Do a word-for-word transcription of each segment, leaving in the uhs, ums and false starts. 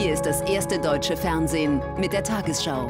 Hier ist das erste deutsche Fernsehen mit der Tagesschau.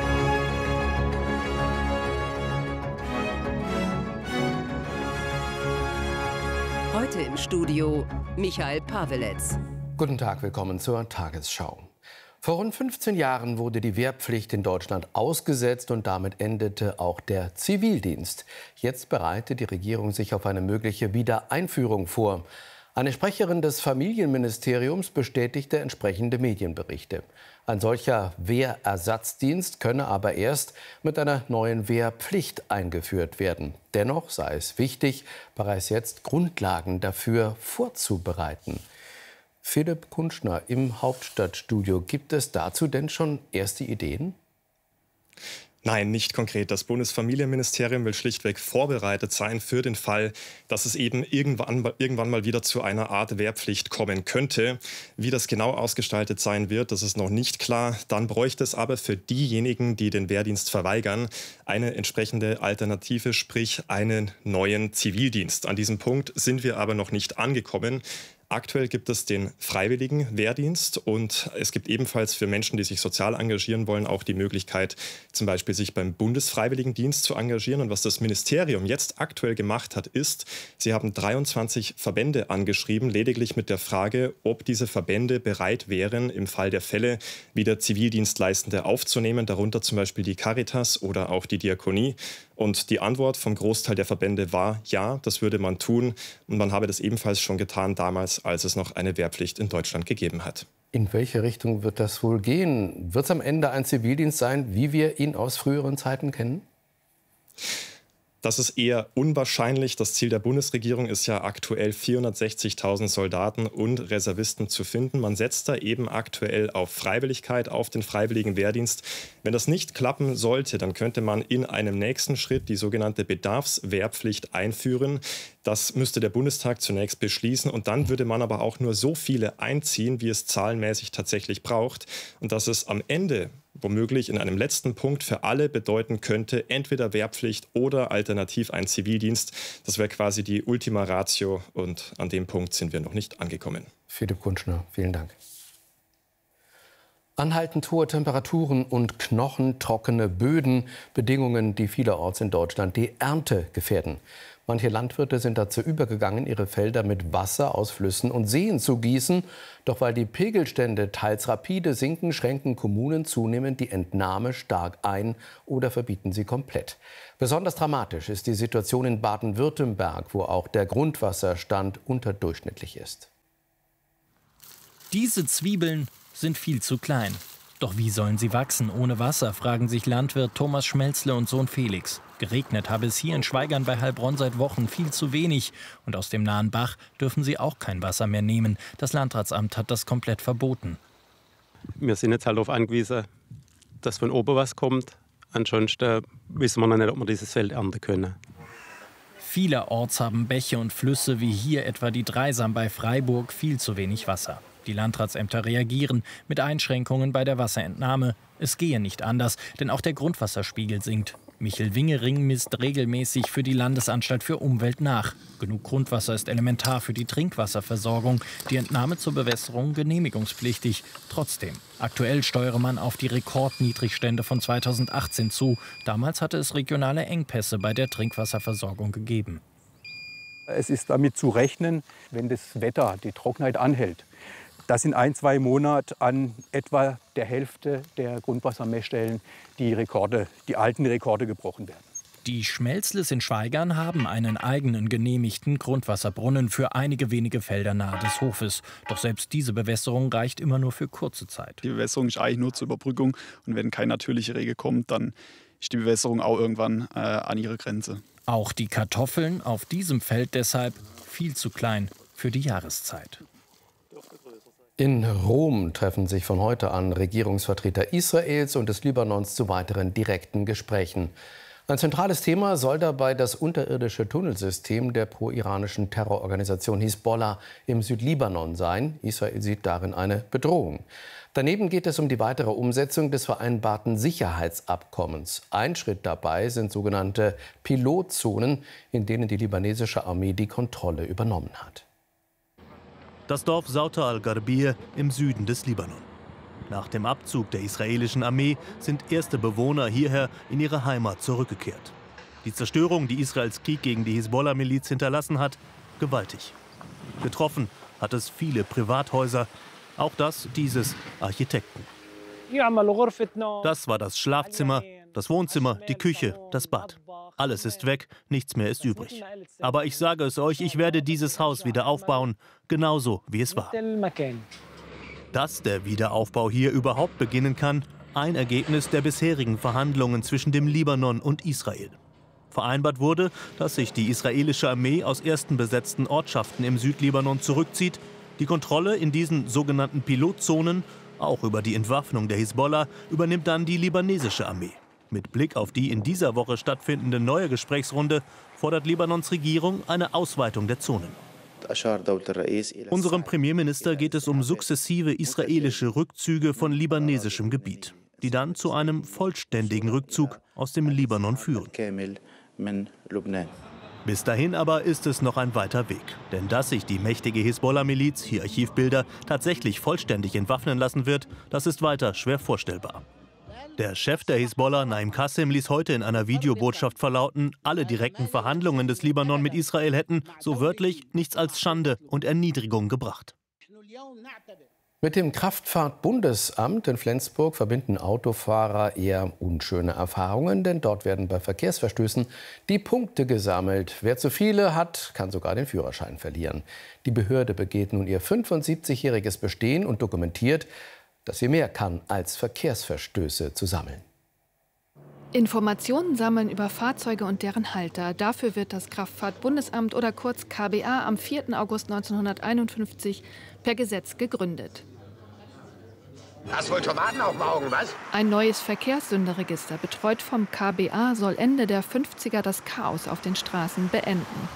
Heute im Studio Michael Paweletz. Guten Tag, willkommen zur Tagesschau. Vor rund fünfzehn Jahren wurde die Wehrpflicht in Deutschland ausgesetzt und damit endete auch der Zivildienst. Jetzt bereitet die Regierung sich auf eine mögliche Wiedereinführung vor. Eine Sprecherin des Familienministeriums bestätigte entsprechende Medienberichte. Ein solcher Wehrersatzdienst könne aber erst mit einer neuen Wehrpflicht eingeführt werden. Dennoch sei es wichtig, bereits jetzt Grundlagen dafür vorzubereiten. Philipp Kunschner im Hauptstadtstudio. Gibt es dazu denn schon erste Ideen? Nein, nicht konkret. Das Bundesfamilienministerium will schlichtweg vorbereitet sein für den Fall, dass es eben irgendwann, irgendwann mal wieder zu einer Art Wehrpflicht kommen könnte. Wie das genau ausgestaltet sein wird, das ist noch nicht klar. Dann bräuchte es aber für diejenigen, die den Wehrdienst verweigern, eine entsprechende Alternative, sprich einen neuen Zivildienst. An diesem Punkt sind wir aber noch nicht angekommen. Aktuell gibt es den freiwilligen Wehrdienst und es gibt ebenfalls für Menschen, die sich sozial engagieren wollen, auch die Möglichkeit, zum Beispiel sich beim Bundesfreiwilligendienst zu engagieren. Und was das Ministerium jetzt aktuell gemacht hat, ist, sie haben dreiundzwanzig Verbände angeschrieben, lediglich mit der Frage, ob diese Verbände bereit wären, im Fall der Fälle wieder Zivildienstleistende aufzunehmen, darunter zum Beispiel die Caritas oder auch die Diakonie. Und die Antwort vom Großteil der Verbände war, ja, das würde man tun. Und man habe das ebenfalls schon getan damals, als es noch eine Wehrpflicht in Deutschland gegeben hat. In welche Richtung wird das wohl gehen? Wird es am Ende ein Zivildienst sein, wie wir ihn aus früheren Zeiten kennen? Das ist eher unwahrscheinlich. Das Ziel der Bundesregierung ist ja aktuell vierhundertsechzigtausend Soldaten und Reservisten zu finden. Man setzt da eben aktuell auf Freiwilligkeit, auf den freiwilligen Wehrdienst. Wenn das nicht klappen sollte, dann könnte man in einem nächsten Schritt die sogenannte Bedarfswehrpflicht einführen. Das müsste der Bundestag zunächst beschließen und dann würde man aber auch nur so viele einziehen, wie es zahlenmäßig tatsächlich braucht. Und dass es am Ende womöglich in einem letzten Punkt für alle bedeuten könnte, entweder Wehrpflicht oder alternativ ein Zivildienst. Das wäre quasi die Ultima Ratio und an dem Punkt sind wir noch nicht angekommen. Philipp Kunschner, vielen Dank. Anhaltend hohe Temperaturen und knochentrockene Böden, Bedingungen, die vielerorts in Deutschland die Ernte gefährden. Manche Landwirte sind dazu übergegangen, ihre Felder mit Wasser aus Flüssen und Seen zu gießen. Doch weil die Pegelstände teils rapide sinken, schränken Kommunen zunehmend die Entnahme stark ein oder verbieten sie komplett. Besonders dramatisch ist die Situation in Baden-Württemberg, wo auch der Grundwasserstand unterdurchschnittlich ist. Diese Zwiebeln sind viel zu klein. Doch wie sollen sie wachsen ohne Wasser, fragen sich Landwirt Thomas Schmelzle und Sohn Felix. Geregnet habe es hier in Schwaigern bei Heilbronn seit Wochen viel zu wenig. Und aus dem nahen Bach dürfen sie auch kein Wasser mehr nehmen. Das Landratsamt hat das komplett verboten. Wir sind jetzt halt darauf angewiesen, dass von oben was kommt. Ansonsten wissen wir noch nicht, ob wir dieses Feld ernten können. Vielerorts haben Bäche und Flüsse wie hier etwa die Dreisam bei Freiburg viel zu wenig Wasser. Die Landratsämter reagieren mit Einschränkungen bei der Wasserentnahme. Es gehe nicht anders, denn auch der Grundwasserspiegel sinkt. Michel Wingering misst regelmäßig für die Landesanstalt für Umwelt nach. Genug Grundwasser ist elementar für die Trinkwasserversorgung. Die Entnahme zur Bewässerung genehmigungspflichtig. Trotzdem, aktuell steuere man auf die Rekordniedrigstände von zweitausendachtzehn zu. Damals hatte es regionale Engpässe bei der Trinkwasserversorgung gegeben. Es ist damit zu rechnen, wenn das Wetter, die Trockenheit anhält, dass in ein, zwei Monaten an etwa der Hälfte der Grundwassermessstellen die Rekorde, die alten Rekorde gebrochen werden. Die Schmelzles in Schwaigern haben einen eigenen genehmigten Grundwasserbrunnen für einige wenige Felder nahe des Hofes. Doch selbst diese Bewässerung reicht immer nur für kurze Zeit. Die Bewässerung ist eigentlich nur zur Überbrückung. Und wenn kein natürlicher Regen kommt, dann ist die Bewässerung auch irgendwann äh, an ihre Grenze. Auch die Kartoffeln auf diesem Feld deshalb viel zu klein für die Jahreszeit. In Rom treffen sich von heute an Regierungsvertreter Israels und des Libanons zu weiteren direkten Gesprächen. Ein zentrales Thema soll dabei das unterirdische Tunnelsystem der pro-iranischen Terrororganisation Hisbollah im Südlibanon sein. Israel sieht darin eine Bedrohung. Daneben geht es um die weitere Umsetzung des vereinbarten Sicherheitsabkommens. Ein Schritt dabei sind sogenannte Pilotzonen, in denen die libanesische Armee die Kontrolle übernommen hat. Das Dorf Sauta al-Gharbiyeh im Süden des Libanon. Nach dem Abzug der israelischen Armee sind erste Bewohner hierher in ihre Heimat zurückgekehrt. Die Zerstörung, die Israels Krieg gegen die Hisbollah-Miliz hinterlassen hat, gewaltig. Getroffen hat es viele Privathäuser, auch das dieses Architekten. Das war das Schlafzimmer, das Wohnzimmer, die Küche, das Bad. Alles ist weg, nichts mehr ist übrig. Aber ich sage es euch, ich werde dieses Haus wieder aufbauen, genauso wie es war. Dass der Wiederaufbau hier überhaupt beginnen kann, ein Ergebnis der bisherigen Verhandlungen zwischen dem Libanon und Israel. Vereinbart wurde, dass sich die israelische Armee aus ersten besetzten Ortschaften im Südlibanon zurückzieht, die Kontrolle in diesen sogenannten Pilotzonen, auch über die Entwaffnung der Hisbollah, übernimmt dann die libanesische Armee. Mit Blick auf die in dieser Woche stattfindende neue Gesprächsrunde fordert Libanons Regierung eine Ausweitung der Zonen. Unserem Premierminister geht es um sukzessive israelische Rückzüge von libanesischem Gebiet, die dann zu einem vollständigen Rückzug aus dem Libanon führen. Bis dahin aber ist es noch ein weiter Weg. Denn dass sich die mächtige Hisbollah-Miliz, hier Archivbilder, tatsächlich vollständig entwaffnen lassen wird, das ist weiter schwer vorstellbar. Der Chef der Hisbollah, Naim Qasem, ließ heute in einer Videobotschaft verlauten, alle direkten Verhandlungen des Libanon mit Israel hätten, so wörtlich, nichts als Schande und Erniedrigung gebracht. Mit dem Kraftfahrtbundesamt in Flensburg verbinden Autofahrer eher unschöne Erfahrungen, denn dort werden bei Verkehrsverstößen die Punkte gesammelt. Wer zu viele hat, kann sogar den Führerschein verlieren. Die Behörde begeht nun ihr fünfundsiebzigjähriges Bestehen und dokumentiert, dass sie mehr kann, als Verkehrsverstöße zu sammeln. Informationen sammeln über Fahrzeuge und deren Halter. Dafür wird das Kraftfahrtbundesamt oder kurz K B A am vierten August neunzehnhunderteinundfünfzig per Gesetz gegründet. Hast wohl Tomaten auf dem Augen, was? Ein neues Verkehrssünderregister, betreut vom K B A, soll Ende der fünfziger das Chaos auf den Straßen beenden.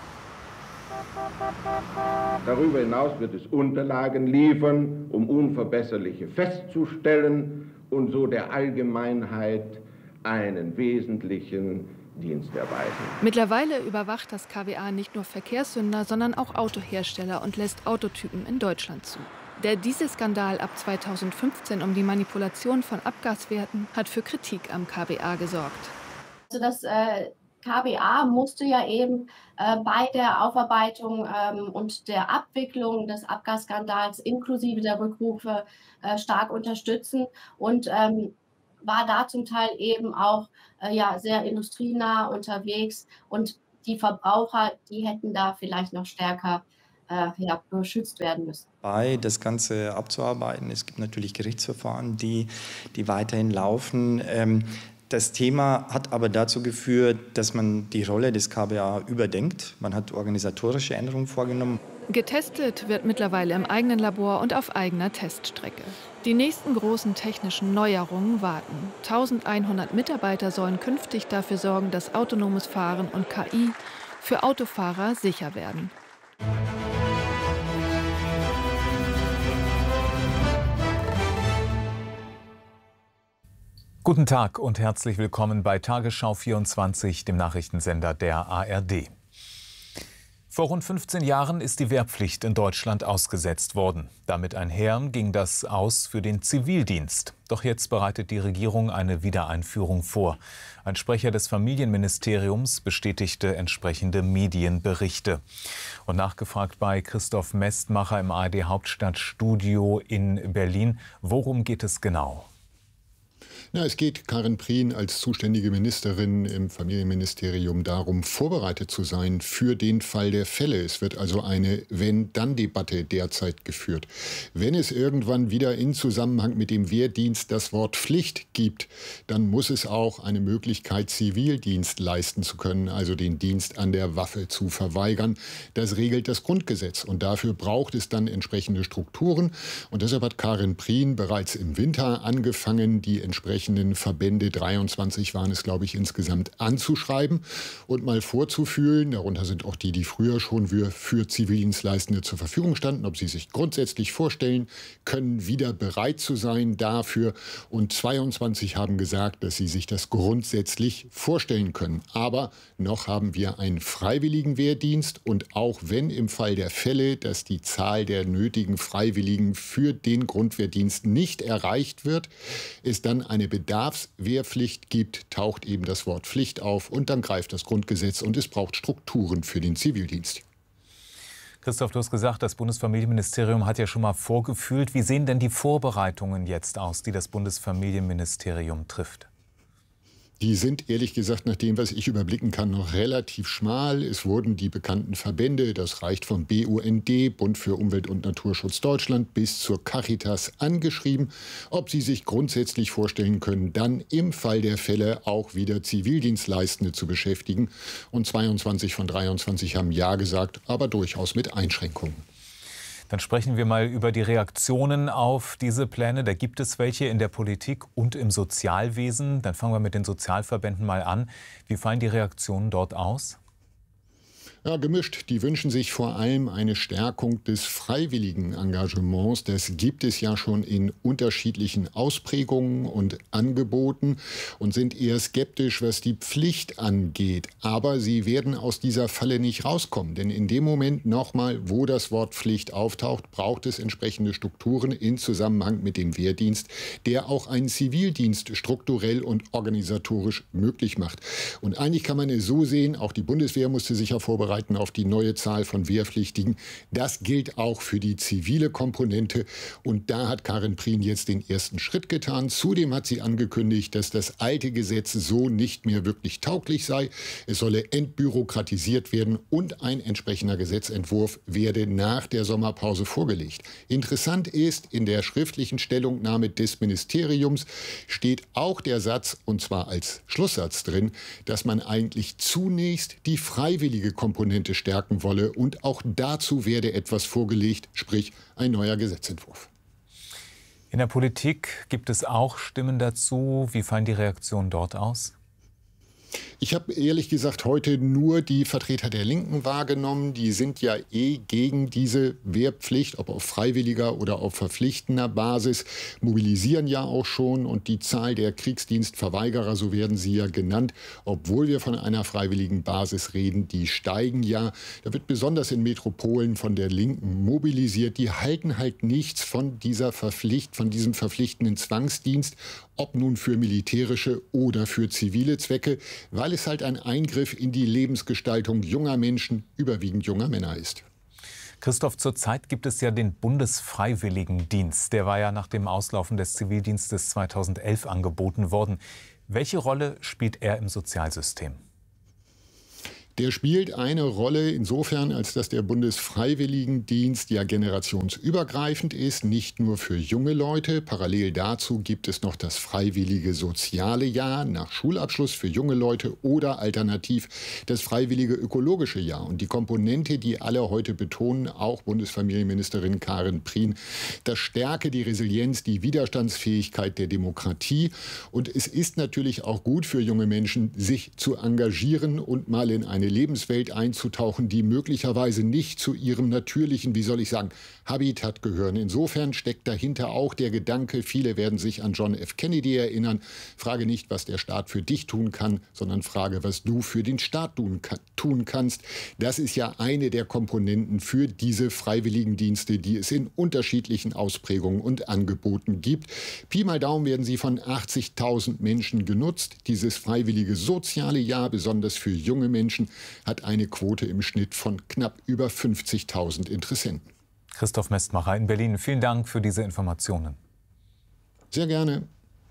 Darüber hinaus wird es Unterlagen liefern, um Unverbesserliche festzustellen und so der Allgemeinheit einen wesentlichen Dienst erweisen. Mittlerweile überwacht das K B A nicht nur Verkehrssünder, sondern auch Autohersteller und lässt Autotypen in Deutschland zu. Der Dieselskandal ab zweitausendfünfzehn um die Manipulation von Abgaswerten hat für Kritik am K B A gesorgt. Also das äh, K B A musste ja eben äh, bei der Aufarbeitung ähm, und der Abwicklung des Abgasskandals inklusive der Rückrufe äh, stark unterstützen und ähm, war da zum Teil eben auch äh, ja, sehr industrienah unterwegs. Und die Verbraucher, die hätten da vielleicht noch stärker äh, ja, geschützt werden müssen. Bei das Ganze abzuarbeiten, es gibt natürlich Gerichtsverfahren, die, die weiterhin laufen. Ähm, Das Thema hat aber dazu geführt, dass man die Rolle des K B A überdenkt. Man hat organisatorische Änderungen vorgenommen. Getestet wird mittlerweile im eigenen Labor und auf eigener Teststrecke. Die nächsten großen technischen Neuerungen warten. eintausendeinhundert Mitarbeiter sollen künftig dafür sorgen, dass autonomes Fahren und K I für Autofahrer sicher werden. Guten Tag und herzlich willkommen bei Tagesschau vierundzwanzig, dem Nachrichtensender der A R D. Vor rund fünfzehn Jahren ist die Wehrpflicht in Deutschland ausgesetzt worden. Damit einher ging das aus für den Zivildienst. Doch jetzt bereitet die Regierung eine Wiedereinführung vor. Ein Sprecher des Familienministeriums bestätigte entsprechende Medienberichte. Und nachgefragt bei Christoph Mestmacher im A R D Hauptstadtstudio in Berlin, worum geht es genau? Na, es geht Karin Prien als zuständige Ministerin im Familienministerium darum, vorbereitet zu sein für den Fall der Fälle. Es wird also eine Wenn-Dann-Debatte derzeit geführt. Wenn es irgendwann wieder in Zusammenhang mit dem Wehrdienst das Wort Pflicht gibt, dann muss es auch eine Möglichkeit, Zivildienst leisten zu können, also den Dienst an der Waffe zu verweigern. Das regelt das Grundgesetz und dafür braucht es dann entsprechende Strukturen. Und deshalb hat Karin Prien bereits im Winter angefangen, die entsprechenden Verbände, dreiundzwanzig waren es, glaube ich, insgesamt, anzuschreiben und mal vorzufühlen. Darunter sind auch die, die früher schon für, für Zivildienstleistende zur Verfügung standen, ob sie sich grundsätzlich vorstellen können, wieder bereit zu sein dafür. Und zweiundzwanzig haben gesagt, dass sie sich das grundsätzlich vorstellen können. Aber noch haben wir einen freiwilligen Wehrdienst. Und auch wenn im Fall der Fälle, dass die Zahl der nötigen Freiwilligen für den Grundwehrdienst nicht erreicht wird, es dann eine Bedarfswehrpflicht gibt, taucht eben das Wort Pflicht auf und dann greift das Grundgesetz und es braucht Strukturen für den Zivildienst. Christoph, du hast gesagt, das Bundesfamilienministerium hat ja schon mal vorgefühlt. Wie sehen denn die Vorbereitungen jetzt aus, die das Bundesfamilienministerium trifft? Die sind ehrlich gesagt, nach dem, was ich überblicken kann, noch relativ schmal. Es wurden die bekannten Verbände, das reicht vom B U N D, Bund für Umwelt und Naturschutz Deutschland, bis zur Caritas angeschrieben, ob sie sich grundsätzlich vorstellen können, dann im Fall der Fälle auch wieder Zivildienstleistende zu beschäftigen. Und zweiundzwanzig von dreiundzwanzig haben Ja gesagt, aber durchaus mit Einschränkungen. Dann sprechen wir mal über die Reaktionen auf diese Pläne. Da gibt es welche in der Politik und im Sozialwesen. Dann fangen wir mit den Sozialverbänden mal an. Wie fallen die Reaktionen dort aus? Ja, gemischt. Die wünschen sich vor allem eine Stärkung des freiwilligen Engagements. Das gibt es ja schon in unterschiedlichen Ausprägungen und Angeboten und sind eher skeptisch, was die Pflicht angeht. Aber sie werden aus dieser Falle nicht rauskommen. Denn in dem Moment nochmal, wo das Wort Pflicht auftaucht, braucht es entsprechende Strukturen in Zusammenhang mit dem Wehrdienst, der auch einen Zivildienst strukturell und organisatorisch möglich macht. Und eigentlich kann man es so sehen, auch die Bundeswehr musste sich ja vorbereiten auf die neue Zahl von Wehrpflichtigen. Das gilt auch für die zivile Komponente. Und da hat Karin Prien jetzt den ersten Schritt getan. Zudem hat sie angekündigt, dass das alte Gesetz so nicht mehr wirklich tauglich sei. Es solle entbürokratisiert werden und ein entsprechender Gesetzentwurf werde nach der Sommerpause vorgelegt. Interessant ist, in der schriftlichen Stellungnahme des Ministeriums steht auch der Satz, und zwar als Schlusssatz drin, dass man eigentlich zunächst die freiwillige Komponente stärken wolle. Und auch dazu werde etwas vorgelegt, sprich ein neuer Gesetzentwurf. In der Politik gibt es auch Stimmen dazu. Wie fallen die Reaktionen dort aus? Ich habe ehrlich gesagt heute nur die Vertreter der Linken wahrgenommen. Die sind ja eh gegen diese Wehrpflicht, ob auf freiwilliger oder auf verpflichtender Basis, mobilisieren ja auch schon. Und die Zahl der Kriegsdienstverweigerer, so werden sie ja genannt, obwohl wir von einer freiwilligen Basis reden, die steigen ja. Da wird besonders in Metropolen von der Linken mobilisiert. Die halten halt nichts von dieser Verpflicht, von diesem verpflichtenden Zwangsdienst, ob nun für militärische oder für zivile Zwecke, weil es halt ein Eingriff in die Lebensgestaltung junger Menschen, überwiegend junger Männer ist. Christoph, zurzeit gibt es ja den Bundesfreiwilligendienst. Der war ja nach dem Auslaufen des Zivildienstes zweitausendelf angeboten worden. Welche Rolle spielt er im Sozialsystem? Der spielt eine Rolle insofern, als dass der Bundesfreiwilligendienst ja generationsübergreifend ist, nicht nur für junge Leute. Parallel dazu gibt es noch das freiwillige soziale Jahr nach Schulabschluss für junge Leute oder alternativ das freiwillige ökologische Jahr. Und die Komponente, die alle heute betonen, auch Bundesfamilienministerin Karin Prien, das stärke die Resilienz, die Widerstandsfähigkeit der Demokratie. Und es ist natürlich auch gut für junge Menschen, sich zu engagieren und mal in eine Lebenswelt einzutauchen, die möglicherweise nicht zu ihrem natürlichen, wie soll ich sagen, Habitat gehören. Insofern steckt dahinter auch der Gedanke, viele werden sich an John F. Kennedy erinnern, frage nicht, was der Staat für dich tun kann, sondern frage, was du für den Staat tun, tun kannst. Das ist ja eine der Komponenten für diese Freiwilligendienste, die es in unterschiedlichen Ausprägungen und Angeboten gibt. Pi mal Daumen werden sie von achtzigtausend Menschen genutzt. Dieses freiwillige soziale Jahr, besonders für junge Menschen, hat eine Quote im Schnitt von knapp über fünfzigtausend Interessenten. Christoph Mestmacher in Berlin, vielen Dank für diese Informationen. Sehr gerne.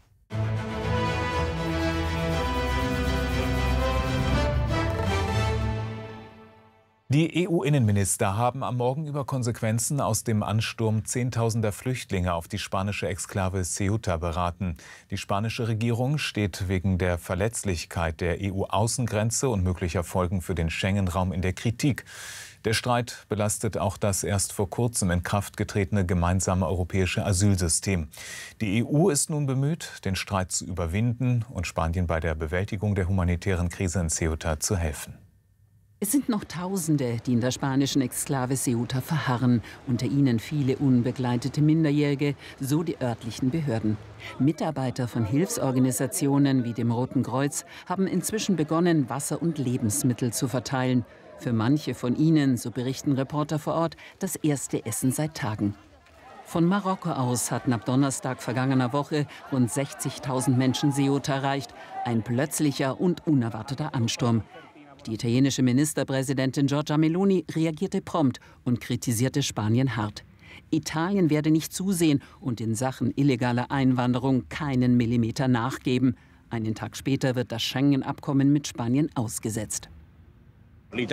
Die E U-Innenminister haben am Morgen über Konsequenzen aus dem Ansturm zehntausender Flüchtlinge auf die spanische Exklave Ceuta beraten. Die spanische Regierung steht wegen der Verletzlichkeit der E U-Außengrenze und möglicher Folgen für den Schengen-Raum in der Kritik. Der Streit belastet auch das erst vor kurzem in Kraft getretene gemeinsame europäische Asylsystem. Die E U ist nun bemüht, den Streit zu überwinden und Spanien bei der Bewältigung der humanitären Krise in Ceuta zu helfen. Es sind noch Tausende, die in der spanischen Exklave Ceuta verharren, unter ihnen viele unbegleitete Minderjährige, so die örtlichen Behörden. Mitarbeiter von Hilfsorganisationen wie dem Roten Kreuz haben inzwischen begonnen, Wasser und Lebensmittel zu verteilen. Für manche von ihnen, so berichten Reporter vor Ort, das erste Essen seit Tagen. Von Marokko aus hatten ab Donnerstag vergangener Woche rund sechzigtausend Menschen Ceuta erreicht. Ein plötzlicher und unerwarteter Ansturm. Die italienische Ministerpräsidentin Giorgia Meloni reagierte prompt und kritisierte Spanien hart. Italien werde nicht zusehen und in Sachen illegaler Einwanderung keinen Millimeter nachgeben. Einen Tag später wird das Schengen-Abkommen mit Spanien ausgesetzt. In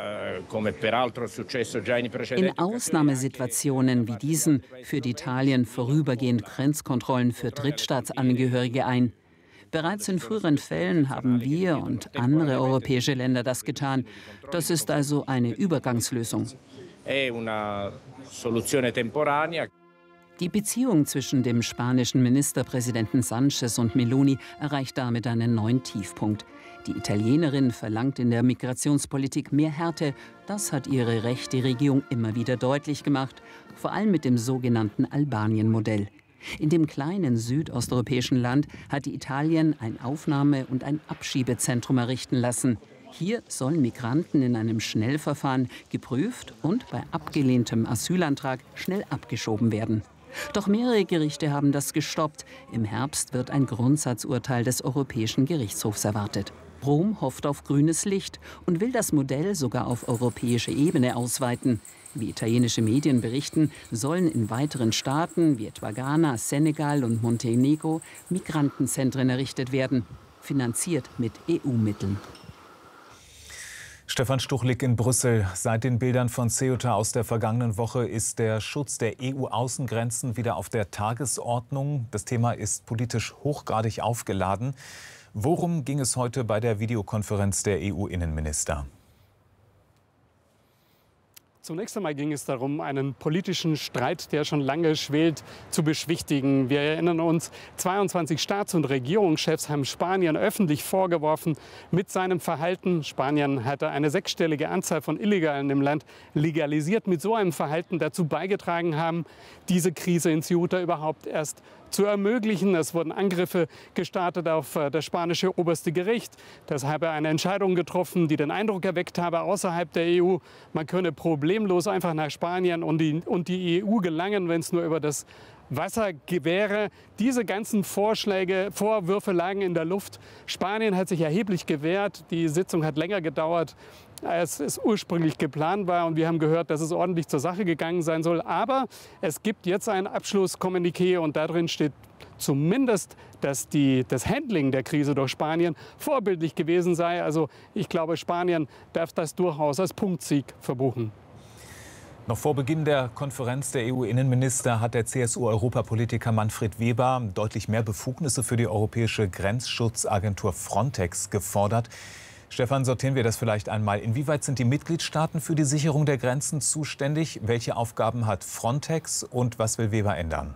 Ausnahmesituationen wie diesen führt Italien vorübergehend Grenzkontrollen für Drittstaatsangehörige ein. Bereits in früheren Fällen haben wir und andere europäische Länder das getan. Das ist also eine Übergangslösung. Die Beziehung zwischen dem spanischen Ministerpräsidenten Sánchez und Meloni erreicht damit einen neuen Tiefpunkt. Die Italienerin verlangt in der Migrationspolitik mehr Härte. Das hat ihre rechte Regierung immer wieder deutlich gemacht, vor allem mit dem sogenannten Albanien-Modell. In dem kleinen südosteuropäischen Land hat Italien ein Aufnahme- und ein Abschiebezentrum errichten lassen. Hier sollen Migranten in einem Schnellverfahren geprüft und bei abgelehntem Asylantrag schnell abgeschoben werden. Doch mehrere Gerichte haben das gestoppt. Im Herbst wird ein Grundsatzurteil des Europäischen Gerichtshofs erwartet. Rom hofft auf grünes Licht und will das Modell sogar auf europäische Ebene ausweiten. Wie italienische Medien berichten, sollen in weiteren Staaten wie etwa Ghana, Senegal und Montenegro Migrantenzentren errichtet werden, finanziert mit E U-Mitteln. Stefan Stuchlik in Brüssel. Seit den Bildern von Ceuta aus der vergangenen Woche ist der Schutz der E U-Außengrenzen wieder auf der Tagesordnung. Das Thema ist politisch hochgradig aufgeladen. Worum ging es heute bei der Videokonferenz der E U-Innenminister? Zunächst einmal ging es darum, einen politischen Streit, der schon lange schwelt, zu beschwichtigen. Wir erinnern uns, zweiundzwanzig Staats- und Regierungschefs haben Spanien öffentlich vorgeworfen, mit seinem Verhalten, Spanien hatte eine sechsstellige Anzahl von Illegalen im Land legalisiert, mit so einem Verhalten dazu beigetragen haben, diese Krise in Ceuta überhaupt erst zu ermöglichen. Es wurden Angriffe gestartet auf das spanische oberste Gericht. Das habe eine Entscheidung getroffen, die den Eindruck erweckt habe, außerhalb der E U, man könne problemlos einfach nach Spanien und die, und die E U gelangen, wenn es nur über das Wasser wäre. Diese ganzen Vorschläge, Vorwürfe lagen in der Luft. Spanien hat sich erheblich gewehrt. Die Sitzung hat länger gedauert, als es ursprünglich geplant war. Und wir haben gehört, dass es ordentlich zur Sache gegangen sein soll. Aber es gibt jetzt ein Abschlusskommuniqué und darin steht zumindest, dass die, das Handling der Krise durch Spanien vorbildlich gewesen sei. Also ich glaube, Spanien darf das durchaus als Punktsieg verbuchen. Noch vor Beginn der Konferenz der E U-Innenminister hat der C S U-Europapolitiker Manfred Weber deutlich mehr Befugnisse für die europäische Grenzschutzagentur Frontex gefordert. Stefan, sortieren wir das vielleicht einmal. Inwieweit sind die Mitgliedstaaten für die Sicherung der Grenzen zuständig? Welche Aufgaben hat Frontex und was will Weber ändern?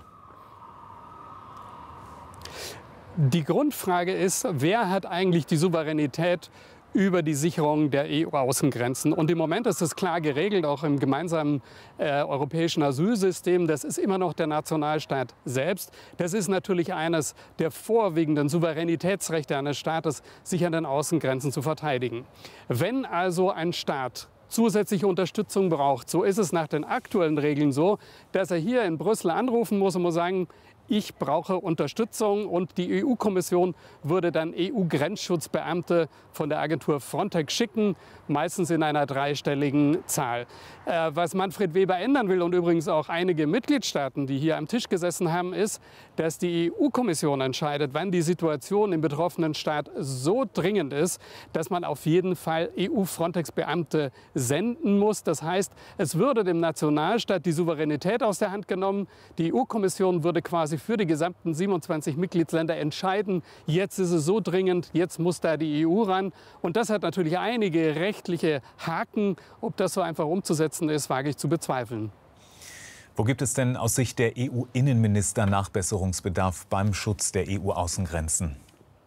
Die Grundfrage ist, wer hat eigentlich die Souveränität über die Sicherung der E U-Außengrenzen. Und im Moment ist es klar geregelt, auch im gemeinsamen äh, europäischen Asylsystem. Das ist immer noch der Nationalstaat selbst. Das ist natürlich eines der vorwiegenden Souveränitätsrechte eines Staates, sich an den Außengrenzen zu verteidigen. Wenn also ein Staat zusätzliche Unterstützung braucht, so ist es nach den aktuellen Regeln so, dass er hier in Brüssel anrufen muss und muss sagen, ich brauche Unterstützung, und die E U-Kommission würde dann E U-Grenzschutzbeamte von der Agentur Frontex schicken, meistens in einer dreistelligen Zahl. Äh, was Manfred Weber ändern will, und übrigens auch einige Mitgliedstaaten, die hier am Tisch gesessen haben, ist, dass die E U-Kommission entscheidet, wann die Situation im betroffenen Staat so dringend ist, dass man auf jeden Fall E U-Frontex-Beamte senden muss. Das heißt, es würde dem Nationalstaat die Souveränität aus der Hand genommen. Die E U-Kommission würde quasi quasi für die gesamten siebenundzwanzig Mitgliedsländer entscheiden, jetzt ist es so dringend, jetzt muss da die E U ran. Und das hat natürlich einige rechtliche Haken. Ob das so einfach umzusetzen ist, wage ich zu bezweifeln. Wo gibt es denn aus Sicht der E U-Innenminister Nachbesserungsbedarf beim Schutz der E U-Außengrenzen?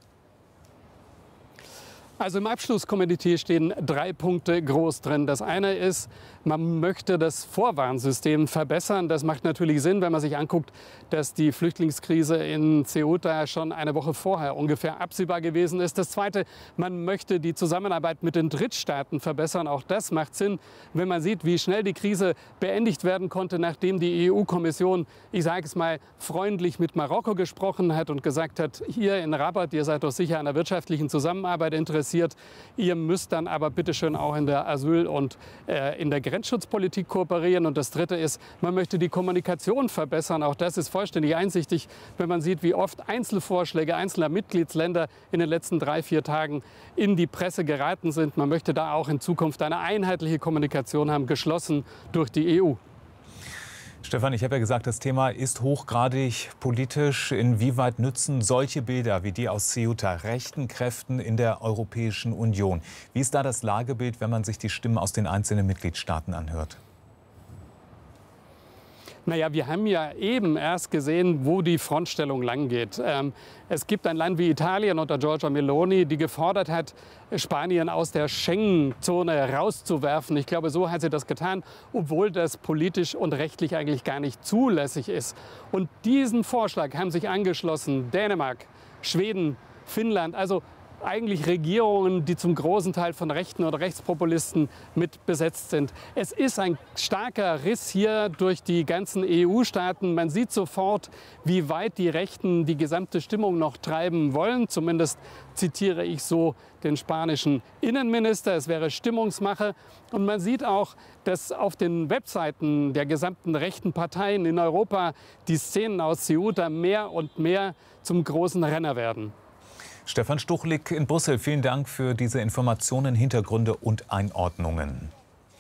Also im Abschlusskommuniqué stehen drei Punkte groß drin. Das eine ist, man möchte das Vorwarnsystem verbessern. Das macht natürlich Sinn, wenn man sich anguckt, dass die Flüchtlingskrise in Ceuta schon eine Woche vorher ungefähr absehbar gewesen ist. Das zweite, man möchte die Zusammenarbeit mit den Drittstaaten verbessern. Auch das macht Sinn, wenn man sieht, wie schnell die Krise beendigt werden konnte, nachdem die E U-Kommission, ich sage es mal, freundlich mit Marokko gesprochen hat und gesagt hat, hier in Rabat, ihr seid doch sicher an der wirtschaftlichen Zusammenarbeit interessiert. Ihr müsst dann aber bitte schön auch in der Asyl- und äh, in der Grenzschutzpolitik kooperieren. Und das Dritte ist, man möchte die Kommunikation verbessern. Auch das ist vollständig einsichtig, wenn man sieht, wie oft Einzelvorschläge einzelner Mitgliedsländer in den letzten drei, vier Tagen in die Presse geraten sind. Man möchte da auch in Zukunft eine einheitliche Kommunikation haben, geschlossen durch die E U. Stefan, ich habe ja gesagt, das Thema ist hochgradig politisch. Inwieweit nützen solche Bilder wie die aus Ceuta rechten Kräften in der Europäischen Union? Wie ist da das Lagebild, wenn man sich die Stimmen aus den einzelnen Mitgliedstaaten anhört? Naja, wir haben ja eben erst gesehen, wo die Frontstellung lang geht. Ähm, es gibt ein Land wie Italien unter Giorgia Meloni, die gefordert hat, Spanien aus der Schengen-Zone rauszuwerfen. Ich glaube, so hat sie das getan, obwohl das politisch und rechtlich eigentlich gar nicht zulässig ist. Und diesen Vorschlag haben sich angeschlossen Dänemark, Schweden, Finnland, also eigentlich Regierungen, die zum großen Teil von Rechten oder Rechtspopulisten mit besetzt sind. Es ist ein starker Riss hier durch die ganzen E U-Staaten. Man sieht sofort, wie weit die Rechten die gesamte Stimmung noch treiben wollen. Zumindest zitiere ich so den spanischen Innenminister. Es wäre Stimmungsmache. Und man sieht auch, dass auf den Webseiten der gesamten rechten Parteien in Europa die Szenen aus Ceuta mehr und mehr zum großen Renner werden. Stefan Stuchlik in Brüssel, vielen Dank für diese Informationen, Hintergründe und Einordnungen.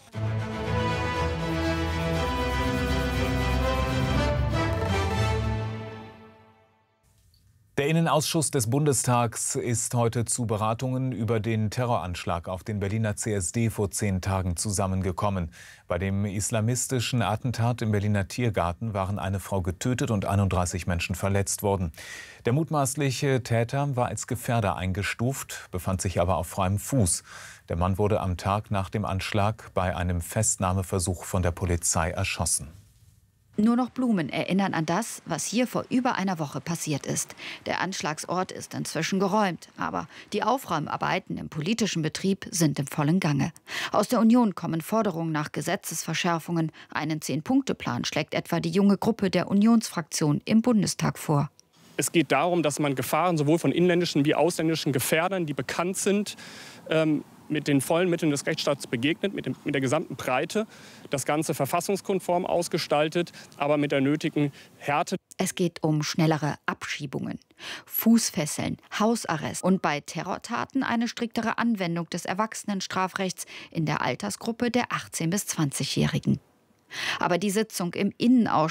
Der Innenausschuss des Bundestags ist heute zu Beratungen über den Terroranschlag auf den Berliner C S D vor zehn Tagen zusammengekommen. Bei dem islamistischen Attentat im Berliner Tiergarten waren eine Frau getötet und einunddreißig Menschen verletzt worden. Der mutmaßliche Täter war als Gefährder eingestuft, befand sich aber auf freiem Fuß. Der Mann wurde am Tag nach dem Anschlag bei einem Festnahmeversuch von der Polizei erschossen. Nur noch Blumen erinnern an das, was hier vor über einer Woche passiert ist. Der Anschlagsort ist inzwischen geräumt, aber die Aufräumarbeiten im politischen Betrieb sind im vollen Gange. Aus der Union kommen Forderungen nach Gesetzesverschärfungen. Einen Zehn-Punkte-Plan schlägt etwa die junge Gruppe der Unionsfraktion im Bundestag vor. Es geht darum, dass man Gefahren sowohl von inländischen wie ausländischen Gefährdern, die bekannt sind, ähm, mit den vollen Mitteln des Rechtsstaats begegnet, mit, dem, mit der gesamten Breite, das Ganze verfassungskonform ausgestaltet, aber mit der nötigen Härte. Es geht um schnellere Abschiebungen, Fußfesseln, Hausarrest und bei Terrortaten eine striktere Anwendung des Erwachsenenstrafrechts in der Altersgruppe der achtzehn- bis zwanzigjährigen. Aber die Sitzung im Innenausschuss